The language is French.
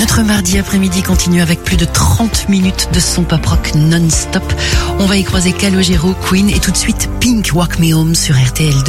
Notre mardi après-midi continue avec plus de 30 minutes de son pop rock non-stop. On va y croiser Calogero, Queen et tout de suite Pink, Walk Me Home sur RTL2.